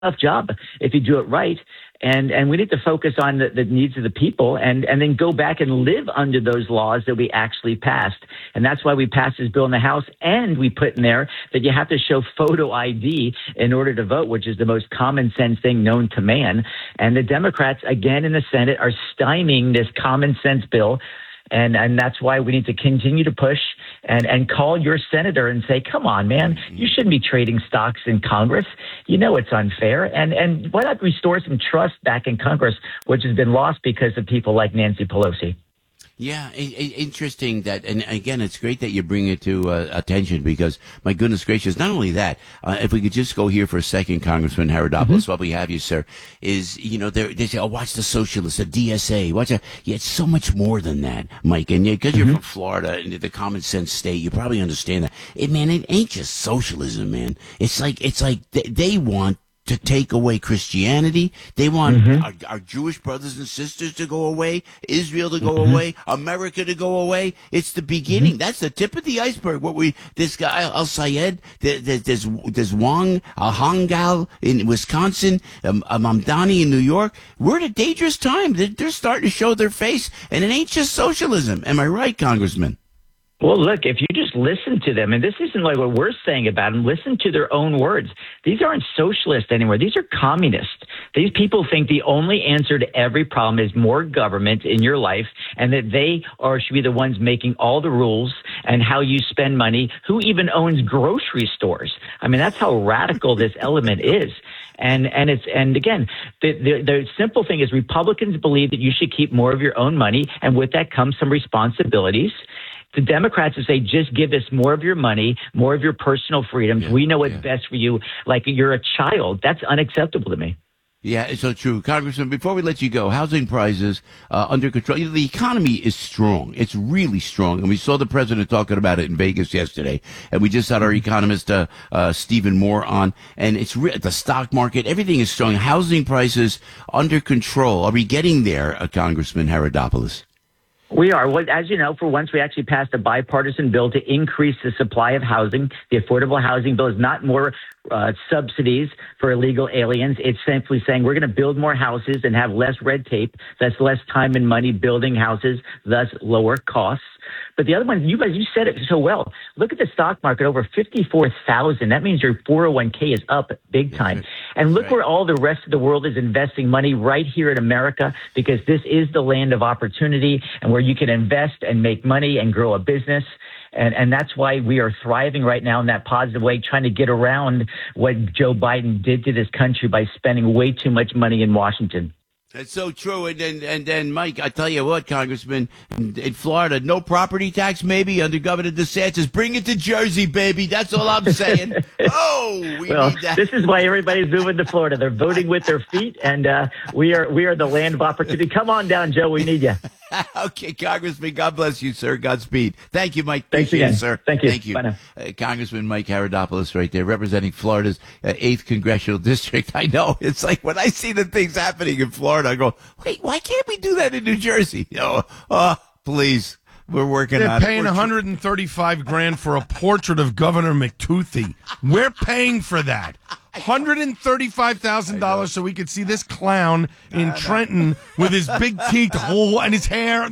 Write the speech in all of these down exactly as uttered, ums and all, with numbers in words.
tough job if you do it right. And and we need to focus on the, the needs of the people and, and then go back and live under those laws that we actually passed. And that's why we passed this bill in the House. And we put in there that you have to show photo I D in order to vote, which is the most common sense thing known to man. And the Democrats, again, in the Senate are stymieing this common sense bill. And and that's why we need to continue to push and, and call your senator and say, come on, man, you shouldn't be trading stocks in Congress. You know it's unfair. And and why not restore some trust back in Congress, which has been lost because of people like Nancy Pelosi? Yeah, I- I- interesting that, and again, it's great that you bring it to uh, attention because, my goodness gracious, not only that, uh, if we could just go here for a second, Congressman Haradopoulos, mm-hmm. while we have you, sir, is, you know, they say, oh, watch the socialists, the D S A, watch a, yeah, it's so much more than that, Mike, and because mm-hmm. you're from Florida and the common sense state, you probably understand that. It, man, it ain't just socialism, man. It's like, it's like they, they want to take away Christianity. They want mm-hmm. our, our Jewish brothers and sisters to go away, Israel to go mm-hmm. away, America to go away. It's the beginning. Mm-hmm. That's the tip of the iceberg. What we, this guy, Al Sayed, there's, there's, there's Wong, Al Hangal in Wisconsin, um, Mamdani in New York. We're at a dangerous time. They're, they're starting to show their face, and it ain't just socialism. Am I right, Congressman? Well, look, if you just listen to them, and this isn't like what we're saying about them, listen to their own words. These aren't socialists anymore. These are communists. These people think the only answer to every problem is more government in your life and that they are should be the ones making all the rules and how you spend money, who even owns grocery stores. I mean, that's how radical this element is. And and it's and again, the, the the simple thing is Republicans believe that you should keep more of your own money, and with that comes some responsibilities. The Democrats would say, just give us more of your money, more of your personal freedoms. Yeah, we know what's yeah. best for you. Like you're a child. That's unacceptable to me. Yeah, it's so true. Congressman, before we let you go, housing prices uh, under control. You know, the economy is strong. It's really strong. And we saw the president talking about it in Vegas yesterday. And we just had our economist, uh, uh, Stephen Moore on. And it's re- the stock market. Everything is strong. Housing prices under control. Are we getting there, uh, Congressman Haradopoulos? We are. Well, as you know, for once, we actually passed a bipartisan bill to increase the supply of housing. The affordable housing bill is not more uh, subsidies for illegal aliens. It's simply saying we're going to build more houses and have less red tape. That's less time and money building houses, thus lower costs. But the other one, you guys, you said it so well. Look at the stock market, over fifty-four thousand. That means your four oh one k is up big time. And look where all the rest of the world is investing money, right here in America, because this is the land of opportunity and where you can invest and make money and grow a business. And, and that's why we are thriving right now in that positive way, trying to get around what Joe Biden did to this country by spending way too much money in Washington. That's so true. And then, and then, Mike, I tell you what, Congressman, in Florida, no property tax, maybe under Governor DeSantis. Bring it to Jersey, baby. That's all I'm saying. Oh, we well, need that. This is why everybody's moving to Florida. They're voting with their feet, and uh, we are we are the land of opportunity. Come on down, Joe. We need you. Okay, Congressman, God bless you, sir. Godspeed. Thank you, Mike. Thanks Appreciate again. it, sir. Thank you. Thank you. Bye now. Uh, Congressman Mike Haradopoulos right there, representing Florida's uh, eighth Congressional District. I know. It's like when I see the things happening in Florida, I go, wait, why can't we do that in New Jersey? You know, oh, please. We're working They're on it. They're paying one hundred thirty-five grand for a portrait of Governor McToothy. We're paying for that. one hundred thirty-five thousand dollars so we could see this clown in nah, Trenton nah. with his big teeth oh, and his hair.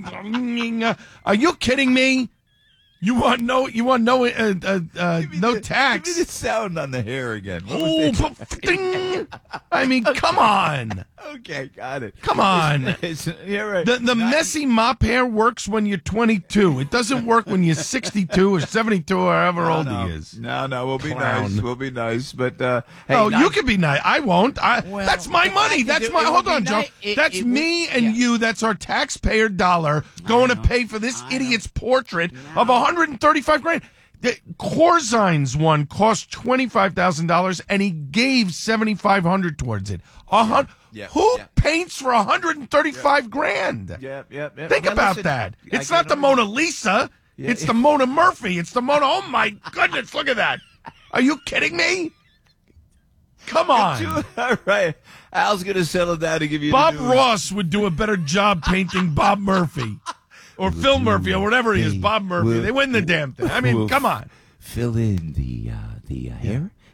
Are you kidding me? You want no? You want no? Uh, uh, uh, no the, tax? Give me the sound on the hair again. Oh, ding! I mean, okay. Come on. Okay, got it. Come on. It's, it's, you're right. The, the messy mop hair works when you're twenty-two. It doesn't work when you're sixty-two or seventy-two or however no, old no. he is. No, no, we'll be Clown. nice. We'll be nice. But uh, hey, oh, nice. you can be nice. I won't. I, well, that's my money. That's it, my. it Hold on, Joe. Nice. It, that's it me would, and yeah. you. That's our taxpayer dollar going to pay for this I idiot's know. portrait No. of one hundred thirty-five grand. The Corzine's one cost twenty-five thousand dollars, and he gave seventy-five hundred towards it. A hun- Yeah, Who yeah. paints for one hundred thirty-five yeah. grand? Yeah, yeah, yeah. Think Now, about listen, that. I- It's I not the get Mona Lisa. Yeah, it's yeah. the Mona Murphy. It's the Mona. Oh my goodness! Look at that. Are you kidding me? Come on. All right. Al's going to settle down and give you Bob the news. Ross would do a better job painting Bob Murphy. Or Phil Murphy, or whatever he is, Bob Murphy. Will- They win the damn thing. I mean, will come on. Fill in the uh, the uh, hair.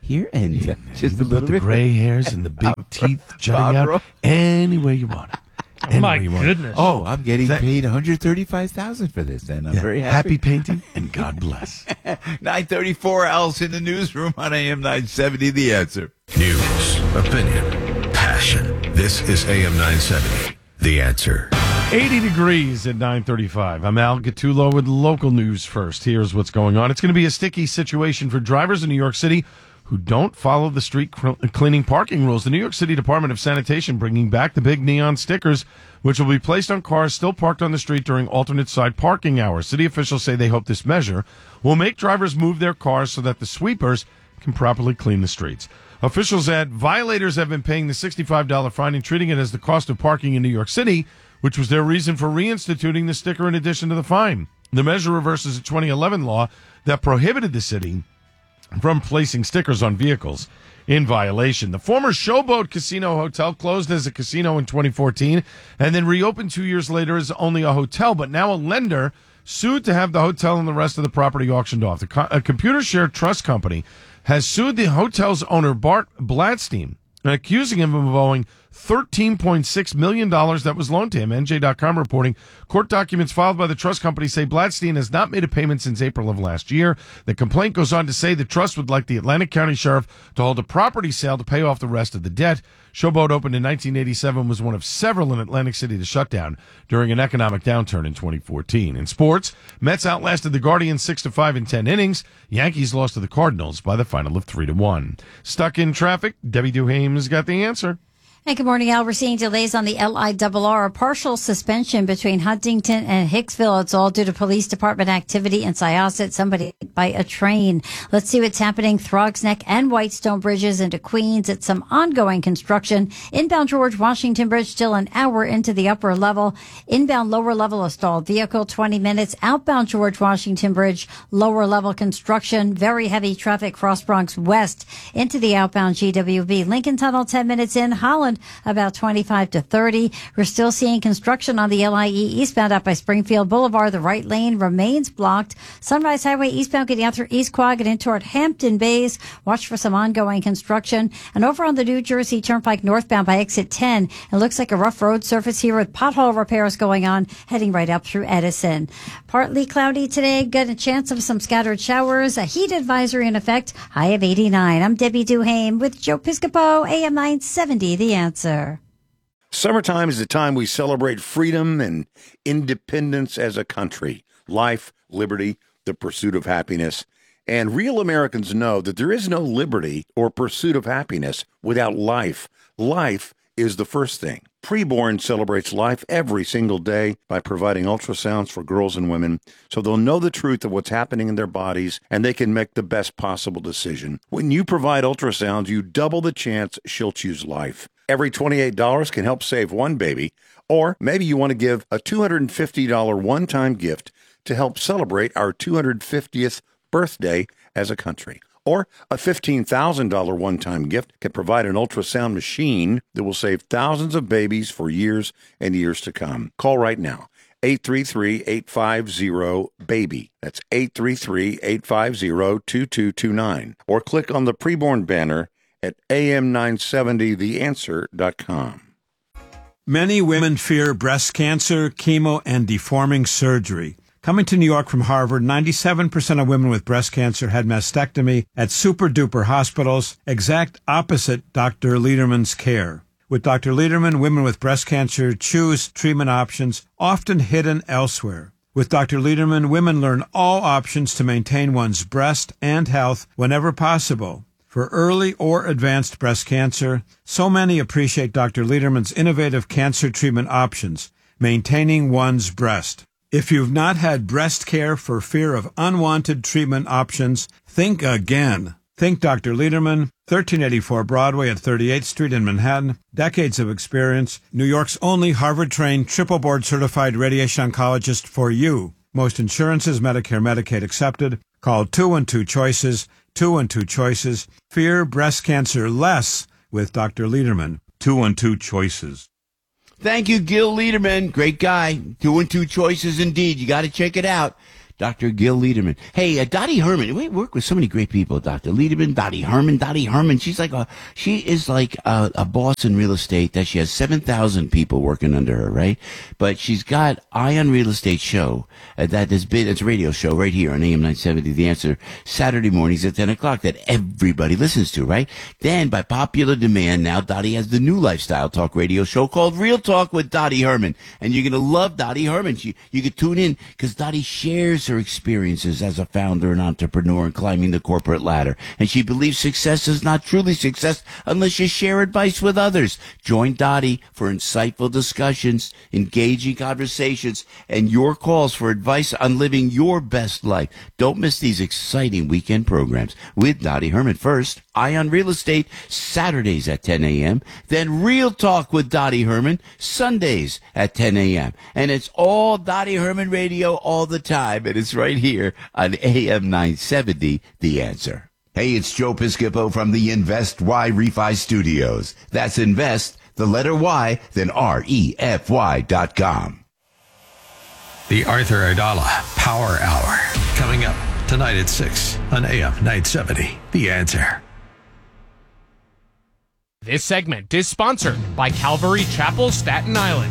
here and uh, just a With little the bit. gray hairs and the big teeth jutting Barbara. out any way you want it. Any My way you want it. goodness. Oh, I'm getting That- paid one hundred thirty-five thousand dollars for this, and I'm Yeah, very happy happy. painting, and God bless. nine thirty-four, Al's in the newsroom on A M nine seventy, The Answer. News, opinion, passion. This is A M nine seventy, The Answer. eighty degrees at nine thirty-five. I'm Al Gattulo with local news first. Here's what's going on. It's going to be a sticky situation for drivers in New York City who don't follow the street cleaning parking rules. The New York City Department of Sanitation bringing back the big neon stickers, which will be placed on cars still parked on the street during alternate side parking hours. City officials say they hope this measure will make drivers move their cars so that the sweepers can properly clean the streets. Officials add violators have been paying the sixty-five dollars fine and treating it as the cost of parking in New York City, which was their reason for reinstituting the sticker in addition to the fine. The measure reverses a twenty eleven law that prohibited the city from placing stickers on vehicles in violation. The former Showboat Casino Hotel closed as a casino in twenty fourteen and then reopened two years later as only a hotel, but now a lender sued to have the hotel and the rest of the property auctioned off. The co- a computer share trust company has sued the hotel's owner, Bart Bladstein, accusing him of owing thirteen point six million dollars that was loaned to him. N J dot com reporting court documents filed by the trust company say Bladstein has not made a payment since April of last year. The complaint goes on to say the trust would like the Atlantic County Sheriff to hold a property sale to pay off the rest of the debt. Showboat opened in nineteen eighty-seven, was one of several in Atlantic City to shut down during an economic downturn in twenty fourteen. In sports, Mets outlasted the Guardians six to five in ten innings. Yankees lost to the Cardinals by the final of three to one. Stuck in traffic, Debbie Duhame's got the answer. Hey, good morning, Al. We're seeing delays on the L I R R, a partial suspension between Huntington and Hicksville. It's all due to police department activity in Syosset, somebody hit by a train. Let's see what's happening. Throgs Neck and Whitestone bridges into Queens. It's some ongoing construction. Inbound George Washington Bridge still an hour into the upper level. Inbound lower level a stalled vehicle, twenty minutes. Outbound George Washington Bridge, lower level construction. Very heavy traffic cross Bronx West into the outbound G W B. Lincoln Tunnel, ten minutes in. Holland, about twenty-five to thirty. We're still seeing construction on the L I E eastbound out by Springfield Boulevard. The right lane remains blocked. Sunrise Highway eastbound getting out through East Quad and in toward Hampton Bays. Watch for some ongoing construction. And over on the New Jersey Turnpike northbound by exit ten, it looks like a rough road surface here with pothole repairs going on, heading right up through Edison. Partly cloudy today. Got a chance of some scattered showers. A heat advisory in effect. High of eighty-nine. I'm Debbie Duhame with Joe Piscopo, A M nine seventy, The Answer. Summertime is the time we celebrate freedom and independence as a country, life, liberty, the pursuit of happiness. And real Americans know that there is no liberty or pursuit of happiness without life. Life is the first thing. Preborn celebrates life every single day by providing ultrasounds for girls and women so they'll know the truth of what's happening in their bodies and they can make the best possible decision. When you provide ultrasounds, you double the chance she'll choose life. Every twenty-eight dollars can help save one baby, or maybe you want to give a two hundred fifty dollars one-time gift to help celebrate our two hundred fiftieth birthday as a country. Or a fifteen thousand dollars one-time gift can provide an ultrasound machine that will save thousands of babies for years and years to come. Call right now, eight three three, eight five zero, BABY. That's eight three three, eight five zero, two two two nine. Or click on the preborn banner at A M nine seventy the answer dot com. Many women fear breast cancer, chemo, and deforming surgery. Coming to New York from Harvard, ninety-seven percent of women with breast cancer had mastectomy at super-duper hospitals, exact opposite Doctor Lederman's care. With Doctor Lederman, women with breast cancer choose treatment options often hidden elsewhere. With Doctor Lederman, women learn all options to maintain one's breast and health whenever possible. For early or advanced breast cancer, so many appreciate Doctor Lederman's innovative cancer treatment options, maintaining one's breast. If you've not had breast care for fear of unwanted treatment options, think again. Think Doctor Lederman, thirteen eighty-four Broadway at thirty-eighth Street in Manhattan. Decades of experience. New York's only Harvard-trained, triple board-certified radiation oncologist for you. Most insurances, Medicare, Medicaid accepted. Call two one two choices, two one two choices. Fear breast cancer less with Doctor Lederman. two one two choices. Thank you, Gil Lederman. Great guy. Two and two choices indeed. You got to check it out. Doctor Gil Liederman. Hey, uh, Dottie Herman. We work with so many great people. Doctor Liederman, Dottie Herman, Dottie Herman. She's like a, she is like a, a boss in real estate that she has seven thousand people working under her, right? But she's got Ion Real Estate Show uh, that has been, it's a radio show right here on A M nine seventy, The Answer, Saturday mornings at ten o'clock that everybody listens to, right? Then by popular demand, now Dottie has the new lifestyle talk radio show called Real Talk with Dottie Herman. And you're going to love Dottie Herman. She, you could tune in because Dottie shares her experiences as a founder and entrepreneur and climbing the corporate ladder. And she believes success is not truly success unless you share advice with others. Join Dottie for insightful discussions, engaging conversations, and your calls for advice on living your best life. Don't miss these exciting weekend programs with Dottie Herman. First, Ion Real Estate, Saturdays at ten a.m. Then Real Talk with Dottie Herman, Sundays at ten a.m. And it's all Dottie Herman radio all the time. And it's right here on A M nine seventy, The Answer. Hey, it's Joe Piscopo from the Invest Y Refi Studios. That's Invest, the letter Y, then R E F Y dot com. The Arthur Aidala Power Hour. Coming up tonight at six on A M nine seventy, The Answer. This segment is sponsored by Calvary Chapel, Staten Island.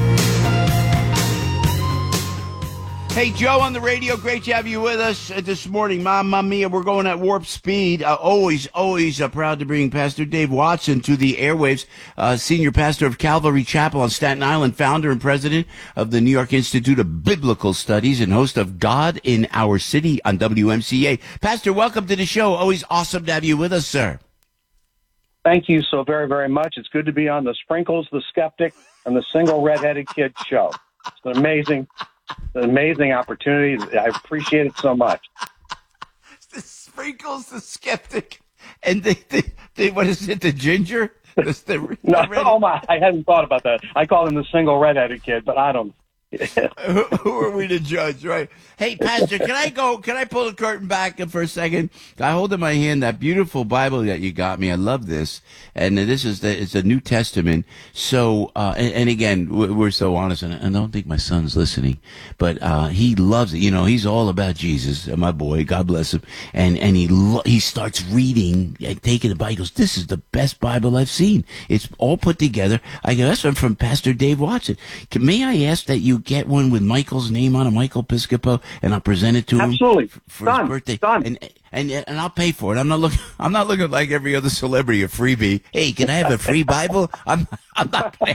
Hey, Joe on the radio. Great to have you with us uh, this morning. Mamma mia, we're going at warp speed. Uh, always, always uh, proud to bring Pastor Dave Watson to the airwaves, uh, senior pastor of Calvary Chapel on Staten Island, founder and president of the New York Institute of Biblical Studies, and host of God in Our City on W M C A. Pastor, welcome to the show. Always awesome to have you with us, sir. Thank you so very, very much. It's good to be on the Sprinkles, the Skeptic, and the Single Redheaded Kid show. It's an amazing, an amazing opportunity. I appreciate it so much. The Sprinkles, the Skeptic, and the, the, the what is it, the ginger? The, the, no, the oh my, I hadn't thought about that. I call him the Single Redheaded Kid, but I don't. who, who are we to judge, right? Hey, Pastor, can I go? Can I pull the curtain back for a second? I hold in my hand that beautiful Bible that you got me. I love this, and this is the it's the New Testament. So, uh, and, and again, we're so honest, and I don't think my son's listening, but uh, he loves it. You know, he's all about Jesus, my boy. God bless him. And and he lo- he starts reading and taking the Bible. He goes, "This is the best Bible I've seen. It's all put together." I go, "That's from Pastor Dave Watson. Can, may I ask that you get one with Michael's name on it, Michael Piscopo, and I'll present it to him Absolutely. for, for Done. his birthday. Done. And, and and I'll pay for it. I'm not looking. I'm not looking like every other celebrity, a freebie. Hey, can I have a free Bible? I'm. I'm not. Gonna,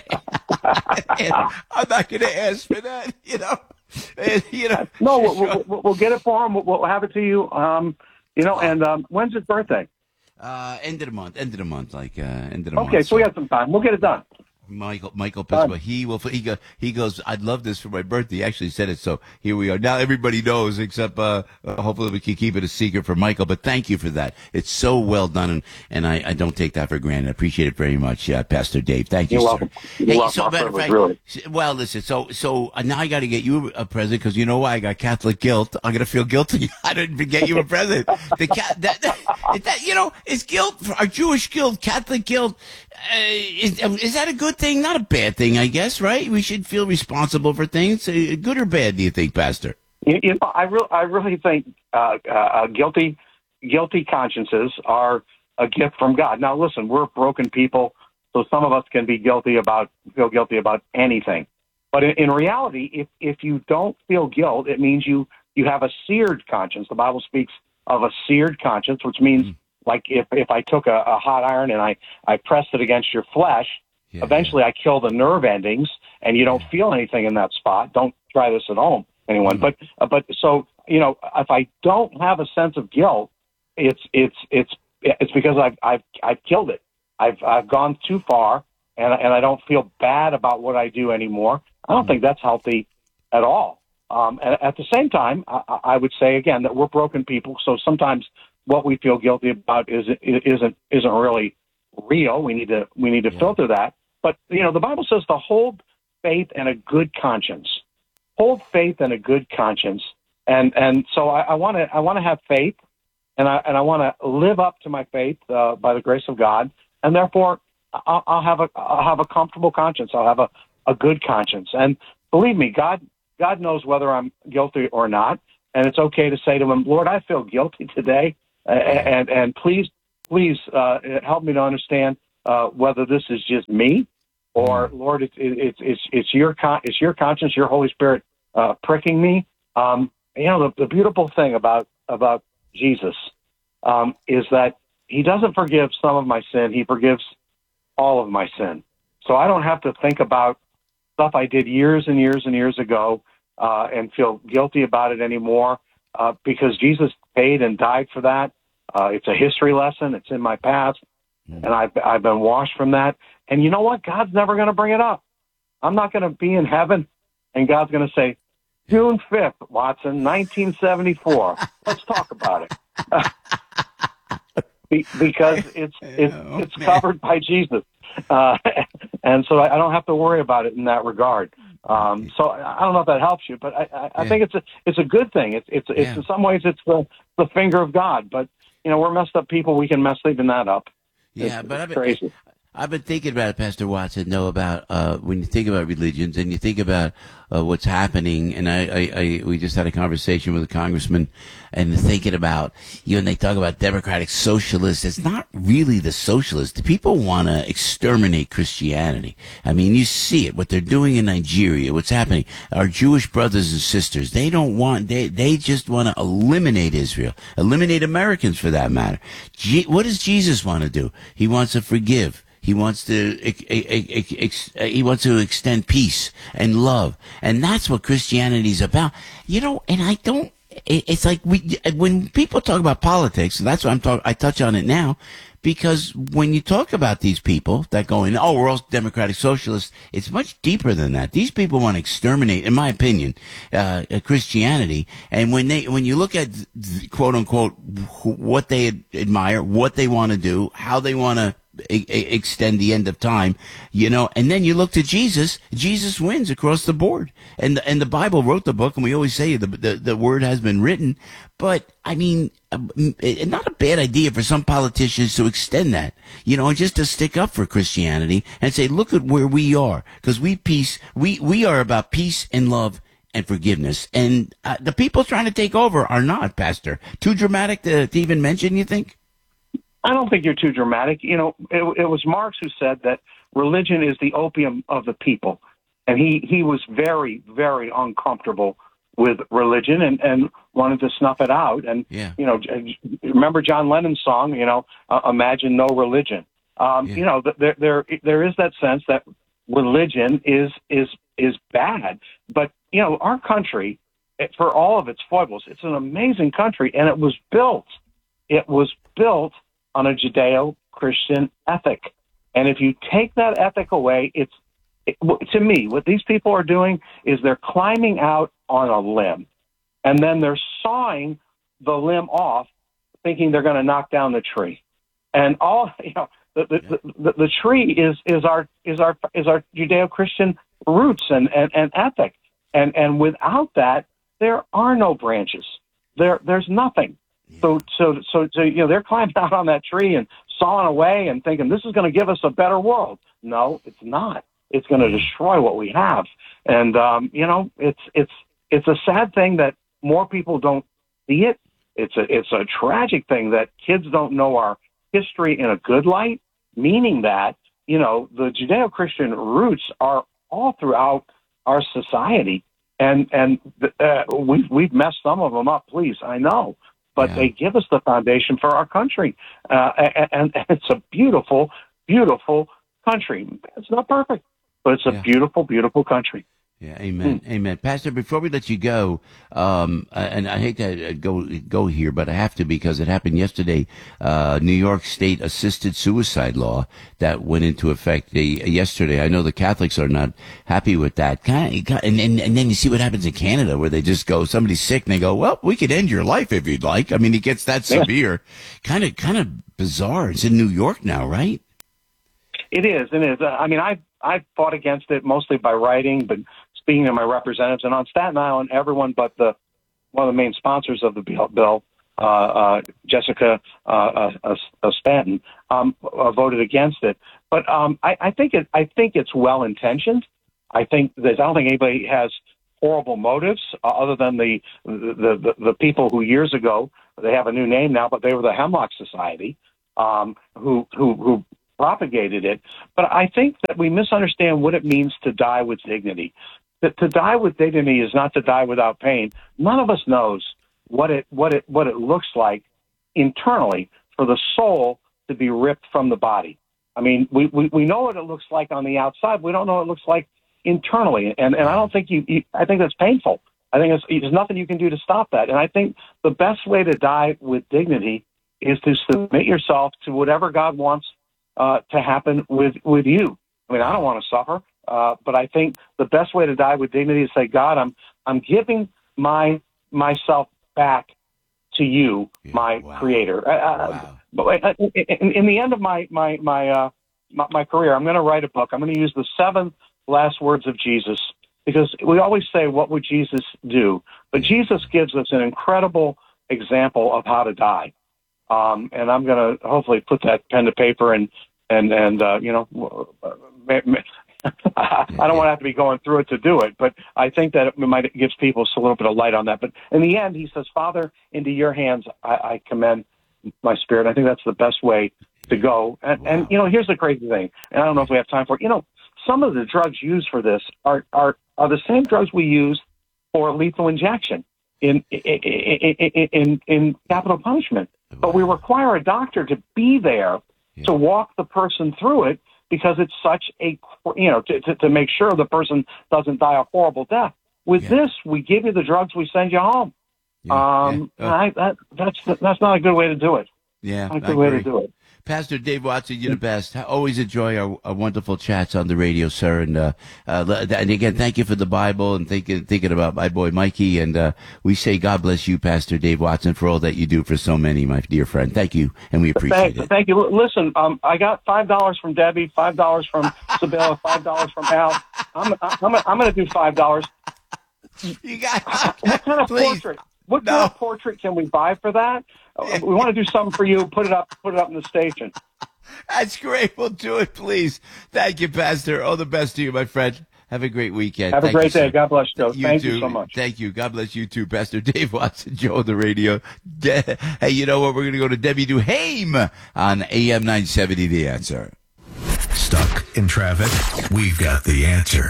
I'm not going to ask for that. You know. And, you know. No, we'll, we'll, we'll get it for him. We'll, we'll have it to you. Um, you know, and um, when's his birthday? Uh, end of the month. End of the month. Like uh, end of the month. Okay, so we got some time. We'll get it done. Michael Michael Piscopo, he will he go he goes, "I'd love this for my birthday." He actually said it, so here we are. Now everybody knows, except uh, uh hopefully we can keep it a secret for Michael. But thank you for that. It's so well done, and, and I, I don't take that for granted. I appreciate it very much, uh, Pastor Dave. Thank you, You're sir. welcome. You're hey, welcome. so matter of fact, really. well, listen. So so uh, now I got to get you a present because you know why? I got Catholic guilt. I'm gonna feel guilty. I didn't even get you a present. The cat that, that, that you know is guilt. Our Jewish guilt, Catholic guilt. Uh, is, is that a good thing? Not a bad thing, I guess, right? We should feel responsible for things. Uh, good or bad, do you think, Pastor? You, you know, I, re- I really think uh, uh, guilty guilty consciences are a gift from God. Now, listen, we're broken people, so some of us can be guilty about feel guilty about anything. But in, in reality, if if you don't feel guilt, it means you you have a seared conscience. The Bible speaks of a seared conscience, which means mm. like if, if I took a, a hot iron and I, I pressed it against your flesh, yeah, eventually yeah. I kill the nerve endings and you don't yeah. feel anything in that spot. Don't try this at home, anyone. Mm. But uh, but so, you know, if I don't have a sense of guilt, it's it's it's it's because I've I've I've killed it. I've I've gone too far and and I don't feel bad about what I do anymore. I don't mm. think that's healthy at all. Um, and at the same time, I, I would say again that we're broken people, so sometimes what we feel guilty about isn't isn't isn't really real. We need to we need to yeah. filter that. But you know, the Bible says to hold faith and a good conscience. Hold faith and a good conscience. And and so I want to I want to have faith, and I and I want to live up to my faith uh, by the grace of God. And therefore, I'll, I'll have a I'll have a comfortable conscience. I'll have a, a good conscience. And believe me, God God knows whether I'm guilty or not. and it's okay to say to him, Lord, I feel guilty today, and and please, please uh, help me to understand uh, whether this is just me, or Lord, it's it's it's it's your con- it's your conscience, your Holy Spirit uh, pricking me. Um, you know, the, the beautiful thing about about Jesus um, is that he doesn't forgive some of my sin; he forgives all of my sin. So I don't have to think about stuff I did years and years and years ago uh, and feel guilty about it anymore uh, because Jesus paid and died for that. Uh, it's a history lesson. It's in my past, and I've, I've been washed from that. And you know what? God's never going to bring it up. I'm not going to be in heaven, and God's going to say, June fifth, Watson, nineteen seventy-four. Let's talk about it. Be, because it's it's, Oh, it's man. covered by Jesus. Uh, and so I, I don't have to worry about it in that regard. Um, so I, I don't know if that helps you, but I, I, I Yeah. think it's a it's a good thing. It's it's it's Yeah. in some ways it's the the finger of God. But you know, we're messed up people. We can mess even that up. Yeah, It's- but it's I've been, crazy. I've been thinking about it, Pastor Watson, though, about uh, when you think about religions and you think about uh, what's happening, and I, I, I, we just had a conversation with a congressman, and thinking about, you know, and they talk about democratic socialists. It's not really the socialists. The people want to exterminate Christianity. I mean, you see it, what they're doing in Nigeria, what's happening. Our Jewish brothers and sisters, they don't want, they, they just want to eliminate Israel, eliminate Americans for that matter. Je- what does Jesus want to do? He wants to forgive. He wants to ex- ex- ex- he wants to extend peace and love, and that's what Christianity is about. You know, and I don't. it- It's like we when people talk about politics. That's what I'm talking. I touch on it now because when you talk about these people that go in, oh, we're all democratic socialists. It's much deeper than that. These people want to exterminate, in my opinion, uh, Christianity. And when they when you look at quote unquote what they admire, what they want to do, how they want to E- e- extend the end of time, you know, and then you look to Jesus. Jesus wins across the board, and the, and the Bible wrote the book, and we always say the the, the word has been written. But I mean, um, it, not a bad idea for some politicians to extend that, you know, and just to stick up for Christianity and say, look at where we are, because we peace, we we are about peace and love and forgiveness, and uh, the people trying to take over are not, Pastor. Too dramatic to, to even mention, you think? I don't think you're too dramatic. You know, it, it was Marx who said that religion is the opium of the people. And he, he was very, very uncomfortable with religion and, and wanted to snuff it out. And, Yeah. you know, remember John Lennon's song, you know, uh, Imagine No Religion. Um, Yeah. You know, there, there, there is that sense that religion is, is, is bad. But, you know, our country, for all of its foibles, it's an amazing country. And it was built, it was built on a Judeo-Christian ethic. And if you take that ethic away, it's, it, to me, what these people are doing is they're climbing out on a limb, and then they're sawing the limb off, thinking they're going to knock down the tree. And all, you know, the, the, Yeah. the, the, the tree is, is our, is our, is our Judeo-Christian roots and, and, and ethic. And, and without that, there are no branches. There, there's nothing. So, so, so, so, you know, they're climbing out on that tree and sawing away and thinking this is going to give us a better world. No, it's not. It's going to destroy what we have. And, um, you know, it's, it's, it's a sad thing that more people don't see it. It's a, it's a tragic thing that kids don't know our history in a good light, meaning that, you know, the Judeo-Christian roots are all throughout our society. And, and, uh, we've, we've messed some of them up, please. I know. But Yeah. they give us the foundation for our country. Uh, and, and it's a beautiful, beautiful country. It's not perfect, but it's a Yeah. beautiful, beautiful country. Yeah, amen, amen. Pastor, before we let you go, um, uh, and I hate to uh, go go here, but I have to because it happened yesterday. Uh, New York State assisted suicide law that went into effect the, yesterday. I know the Catholics are not happy with that. Kind of, and, and and then you see what happens in Canada, where they just go, somebody's sick, and they go, "Well, we could end your life if you'd like." I mean, it gets that Yeah. severe. Kind of, kind of bizarre. It's in New York now, right? It is, it is. Uh, I mean, I I fought against it mostly by writing, but speaking to my representatives, and on Staten Island, everyone but the one of the main sponsors of the bill, bill uh, uh, Jessica uh, uh, uh, Stanton, um, uh, voted against it. But um, I, I think it I think it's well intentioned. I think that I don't think anybody has horrible motives, uh, other than the, the the the people who years ago, they have a new name now, but they were the Hemlock Society, um, who who who propagated it. But I think that we misunderstand what it means to die with dignity. That to die with dignity is not to die without pain. None of us knows what it what it what it looks like internally for the soul to be ripped from the body. I mean, we, we, we know what it looks like on the outside. We don't know what it looks like internally. And, and I don't think you, you I think that's painful. I think it's, there's nothing you can do to stop that. And I think the best way to die with dignity is to submit yourself to whatever God wants uh, to happen with, with you. I mean, I don't want to suffer, uh, but I think the best way to die with dignity is say, God, I'm, I'm giving my, myself back to you, yeah, my wow. creator. Uh, wow. in, in the end of my, my, my, uh, my, my career, I'm going to write a book. I'm going to use the seven last words of Jesus, because we always say, what would Jesus do? But Jesus gives us an incredible example of how to die. Um, and I'm going to hopefully put that pen to paper and, and, and, uh, you know, I don't want to have to be going through it to do it, but I think that it might gives people a little bit of light on that. But in the end, he says, Father, into your hands, I, I commend my spirit. I think that's the best way to go. And, wow. and, you know, here's the crazy thing, and I don't know if we have time for it. You know, some of the drugs used for this are, are, are the same drugs we use for lethal injection in, in, in, in, in capital punishment. Wow. But we require a doctor to be there yeah. to walk the person through it, because it's such a, you know, to, to, to make sure the person doesn't die a horrible death. With yeah. this, we give you the drugs, we send you home. Yeah. Um, yeah. Oh. I, that, that's that's not a good way to do it. Yeah, not a good way to do it. Pastor Dave Watson, you're the best. I always enjoy our, our wonderful chats on the radio, sir. And uh, uh, and again, thank you for the Bible and thinking thinking about my boy Mikey. And uh, we say God bless you, Pastor Dave Watson, for all that you do for so many, my dear friend. Thank you, and we appreciate thank, it. Thank you. Listen, um, I got five dollars from Debbie, five dollars from Sabella, five dollars from Al. I'm I'm I'm going to do five dollars. You got what kind of please. portrait? What no. kind of portrait can we buy for that? We want to do something for you. Put it up. Put it up in the station. That's great. We'll do it, please. Thank you, Pastor. All the best to you, my friend. Have a great weekend. Have Thank a great you, day. sir. God bless you. you Thank too. you so much. Thank you. God bless you too, Pastor Dave Watson, Joe on the radio. De- hey, you know what? We're going to go to Debbie Duhame on A M nine seventy, The Answer. Stuck in traffic? We've got the answer.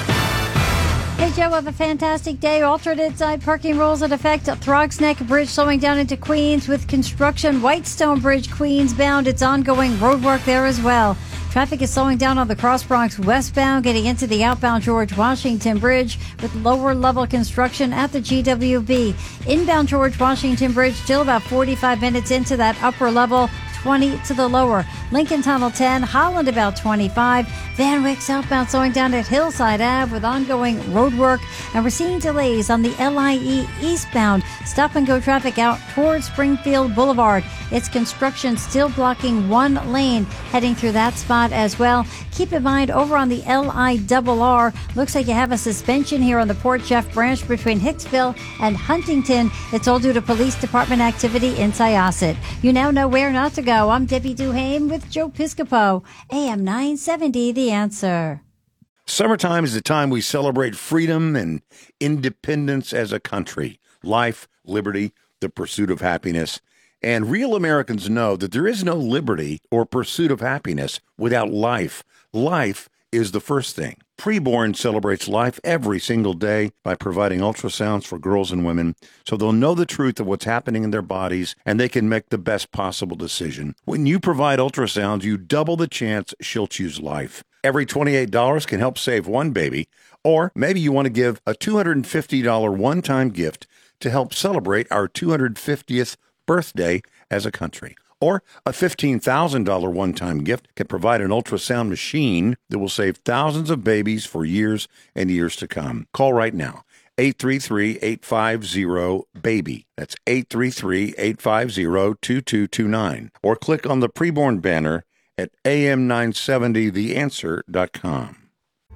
Hey, Joe, have a fantastic day. Alternate side parking rules in effect at Throgs Neck Bridge slowing down into Queens with construction. Whitestone Bridge, Queens bound. It's ongoing road work there as well. Traffic is slowing down on the Cross Bronx westbound, getting into the outbound George Washington Bridge with lower level construction at the G W B. Inbound George Washington Bridge still about forty-five minutes into that upper level. twenty to the lower. Lincoln Tunnel ten, Holland about twenty-five. Van Wyck southbound slowing down at Hillside Ave with ongoing road work. And we're seeing delays on the L I E eastbound. Stop and go traffic out towards Springfield Boulevard. It's construction still blocking one lane heading through that spot as well. Keep in mind over on the L I R R, looks like you have a suspension here on the Port Jeff branch between Hicksville and Huntington. It's all due to police department activity in Syosset. You now know where not to go. I'm Debbie Duhame with Joe Piscopo, A M nine seventy, The Answer. Summertime is the time we celebrate freedom and independence as a country. Life, liberty, the pursuit of happiness. And real Americans know that there is no liberty or pursuit of happiness without life. Life is the first thing. Preborn celebrates life every single day by providing ultrasounds for girls and women so they'll know the truth of what's happening in their bodies and they can make the best possible decision. When you provide ultrasounds, you double the chance she'll choose life. Every twenty-eight dollars can help save one baby, or maybe you want to give a two hundred fifty dollars one-time gift to help celebrate our two hundred fiftieth birthday as a country. Or a fifteen thousand dollars one-time gift can provide an ultrasound machine that will save thousands of babies for years and years to come. Call right now, eight three three, eight five zero, BABY. That's eight three three, eight five zero, two two two nine. Or click on the preborn banner at A M nine seventy the answer dot com.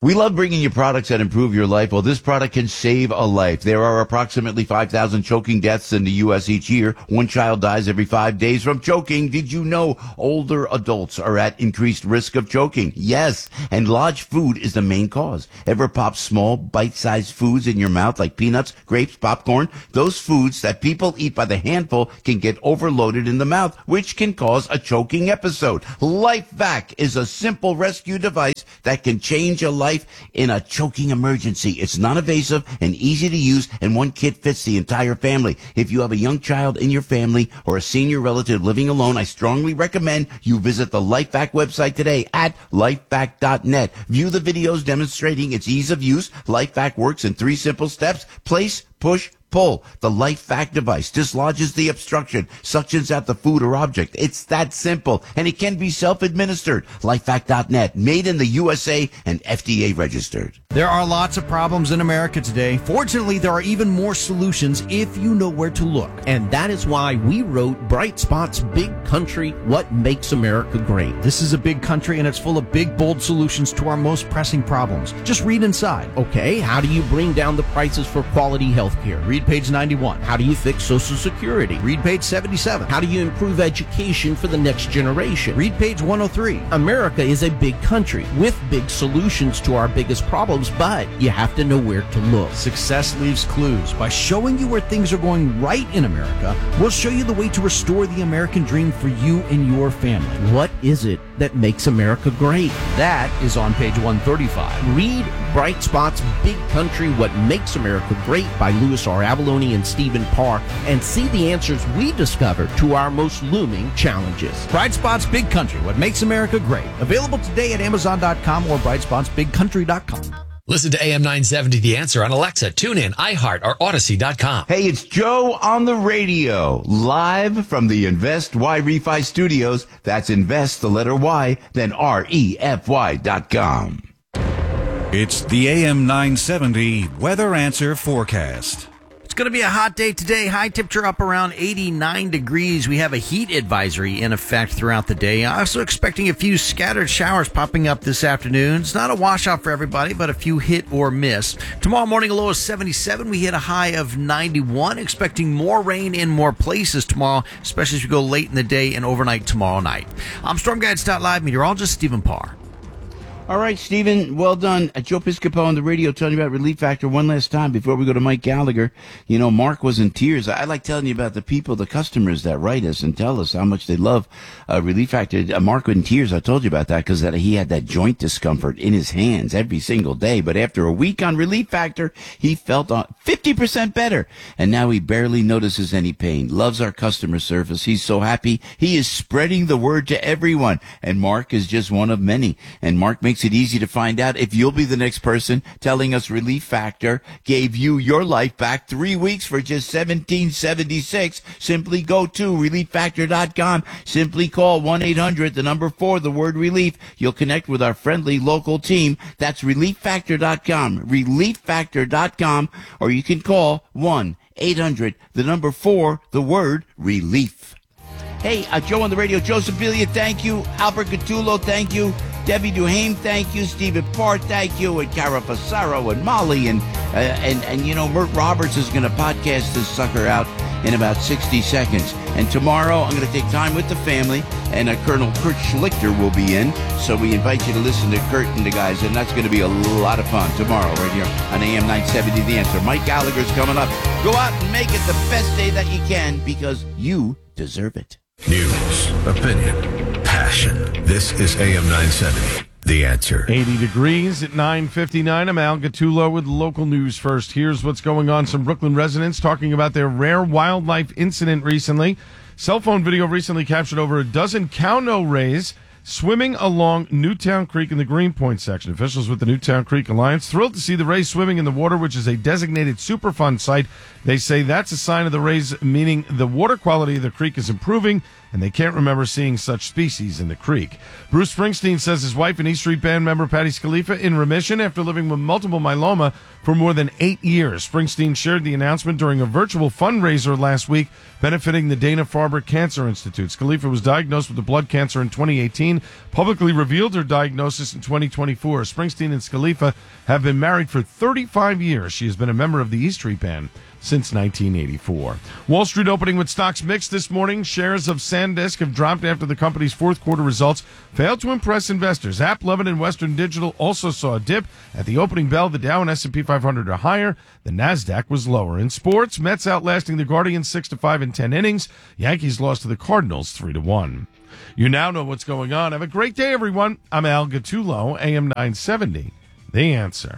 We love bringing you products that improve your life. Well, this product can save a life. There are approximately five thousand choking deaths in the U S each year. One child dies every five days from choking. Did you know older adults are at increased risk of choking? Yes, and large food is the main cause. Ever pop small, bite-sized foods in your mouth like peanuts, grapes, popcorn? Those foods that people eat by the handful can get overloaded in the mouth, which can cause a choking episode. LifeVac is a simple rescue device that can change a life in a choking emergency. It's non-invasive and easy to use, and one kit fits the entire family. If you have a young child in your family or a senior relative living alone, I strongly recommend you visit the LifeVac website today at lifevac dot net. View the videos demonstrating its ease of use. LifeVac works in three simple steps: place, push, pull. The LifeVac device dislodges the obstruction, suctions out the food or object. It's that simple, and it can be self-administered. lifevac dot net, made in the U S A and F D A registered. There are lots of problems in America today. Fortunately, there are even more solutions if you know where to look. And that is why we wrote Bright Spot's Big Country, What Makes America Great. This is a big country, and it's full of big, bold solutions to our most pressing problems. Just read inside. Okay, how do you bring down the prices for quality health care? Read page ninety-one. How do you fix Social Security? Read page seventy-seven. How do you improve education for the next generation? Read page one oh three. America is a big country with big solutions to our biggest problems, but you have to know where to look. Success leaves clues. By showing you where things are going right in America, we'll show you the way to restore the American dream for you and your family. What is it that makes America great? That is on page one thirty-five. Read Bright Spot's Big Country, What Makes America Great by Louis R. Avalone and Stephen Parr, and see the answers we discovered to our most looming challenges. Bright Spot's Big Country, What Makes America Great. Available today at amazon dot com or bright spots big country dot com. Listen to A M nine seventy The Answer on Alexa, TuneIn, iHeart, or Odyssey dot com. Hey, it's Joe on the radio, live from the Invest Y Refi Studios. That's Invest, the letter Y, then R E F Y dot com. It's the A M nine seventy Weather Answer Forecast. It's going to be a hot day today. High temperature up around eighty-nine degrees. We have a heat advisory in effect throughout the day. Also expecting a few scattered showers popping up this afternoon. It's not a washout for everybody, but a few hit or miss. Tomorrow morning, a low of seventy-seven. We hit a high of ninety-one. Expecting more rain in more places tomorrow, especially as we go late in the day and overnight tomorrow night. I'm Storm Guides Live meteorologist Stephen Parr. All right, Stephen, well done. Uh, Joe Piscopo on the radio telling you about Relief Factor one last time before we go to Mike Gallagher. You know, Mark was in tears. I, I like telling you about the people, the customers that write us and tell us how much they love uh, Relief Factor. Uh, Mark was in tears. I told you about that because that he had that joint discomfort in his hands every single day. But after a week on Relief Factor, he felt uh, fifty percent better. And now he barely notices any pain. Loves our customer service. He's so happy. He is spreading the word to everyone. And Mark is just one of many. And Mark makes it easy to find out if you'll be the next person telling us Relief Factor gave you your life back three weeks for just seventeen seventy-six. Simply go to relief factor dot com. Simply call one eight hundred, the number four, the word relief. You'll connect with our friendly local team. That's relief factor dot com. relief factor dot com. Or you can call one eight hundred, the number four, the word relief. Hey, uh, Joe on the radio, Joseph Billiot, thank you. Albert Gattulo, thank you. Debbie Duhame, thank you. Stephen Parr, thank you. And Cara Passaro and Molly. And, uh, and, and you know, Mert Roberts is going to podcast this sucker out in about sixty seconds. And tomorrow I'm going to take time with the family. And uh, Colonel Kurt Schlichter will be in. So we invite you to listen to Kurt and the guys. And that's going to be a lot of fun tomorrow right here on A M nine seventy The Answer. Mike Gallagher's coming up. Go out and make it the best day that you can because you deserve it. News, opinion, passion. This is A M nine seventy, The Answer. eighty degrees at nine fifty-nine. I'm Al Gattulo with local news first. Here's what's going on. Some Brooklyn residents talking about their rare wildlife incident recently. Cell phone video recently captured over a dozen cow-no rays swimming along Newtown Creek in the Greenpoint section. Officials with the Newtown Creek Alliance thrilled to see the rays swimming in the water, which is a designated Superfund site. They say that's a sign of the rays, meaning the water quality of the creek is improving and they can't remember seeing such species in the creek. Bruce Springsteen says his wife and E Street Band member Patti Scialfa in remission after living with multiple myeloma for more than eight years. Springsteen shared the announcement during a virtual fundraiser last week benefiting the Dana-Farber Cancer Institute. Scialfa was diagnosed with a blood cancer in twenty eighteen, publicly revealed her diagnosis in twenty twenty-four. Springsteen and Scialfa have been married for thirty-five years. She has been a member of the E Street Band since nineteen eighty-four. Wall Street opening with stocks mixed this morning. Shares of SanDisk have dropped after the company's fourth quarter results failed to impress investors. AppLovin and Western Digital also saw a dip. At the opening bell, the Dow and S and P five hundred are higher. The Nasdaq was lower. In sports, Mets outlasting the Guardians six to five in ten innings. Yankees lost to the Cardinals three to one. You now know what's going on. Have a great day, everyone. I'm Al Gattullo, A M nine seventy. The Answer.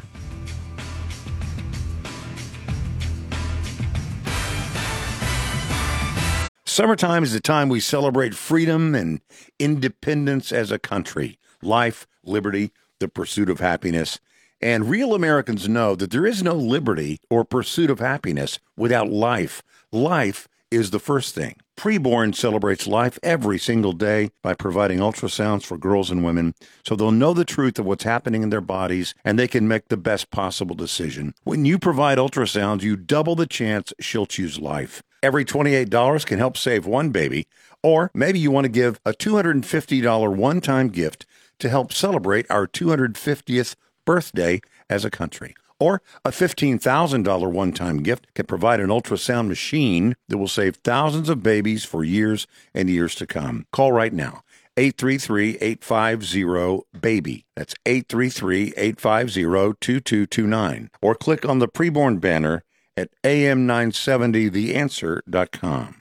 Summertime is the time we celebrate freedom and independence as a country. Life, liberty, the pursuit of happiness. And real Americans know that there is no liberty or pursuit of happiness without life. Life is the first thing. Preborn celebrates life every single day by providing ultrasounds for girls and women so they'll know the truth of what's happening in their bodies and they can make the best possible decision. When you provide ultrasounds, you double the chance she'll choose life. Every twenty-eight dollars can help save one baby, or maybe you want to give a two hundred fifty dollars one-time gift to help celebrate our two hundred fiftieth birthday as a country. Or a fifteen thousand dollars one-time gift can provide an ultrasound machine that will save thousands of babies for years and years to come. Call right now, eight three three, eight five zero, BABY. That's eight three three, eight five zero, two two two nine. Or click on the preborn banner at A M nine seventy the answer dot com.